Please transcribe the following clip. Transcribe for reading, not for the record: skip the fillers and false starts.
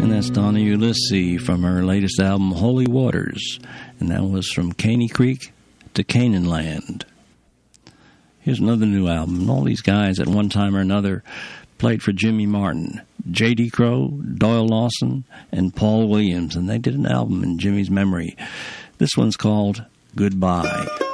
That's Donna Ulysses from her latest album, Holy Waters. And that was From Caney Creek to Canaan Land. Here's another new album. All these guys at one time or another played for Jimmy Martin, J.D. Crowe, Doyle Lawson, and Paul Williams. And they did an album in Jimmy's memory. This one's called Goodbye.